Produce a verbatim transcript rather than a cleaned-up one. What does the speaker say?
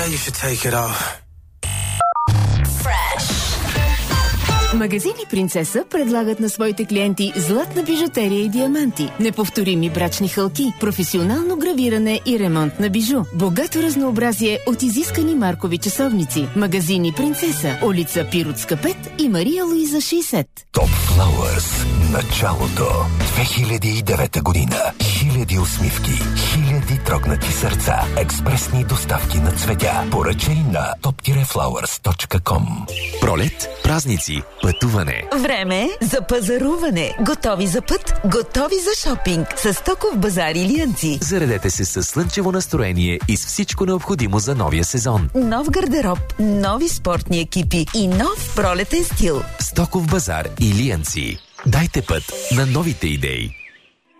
you should take it off. Магазини Принцеса предлагат на своите клиенти златна бижутерия и диаманти, неповторими брачни хълки, професионално гравиране и ремонт на бижу, богато разнообразие от изискани маркови часовници. Магазини Принцеса, улица Пиротска пет и Мария Луиза шейсет. Топ Флауърс. Началото. две хиляди и девета година. Хиляди усмивки. Хиляди трогнати сърца. Експресни доставки на цветя. Поръчай на топ флауърс точка ком. Пролет, празници, пътуване. Време за пазаруване. Готови за път, готови за шопинг. С Стоков базар Илиянци. Заредете се със слънчево настроение и с всичко необходимо за новия сезон. Нов гардероб, нови спортни екипи и нов пролетен стил. Стоков базар Илиянци. Дайте път на новите идеи.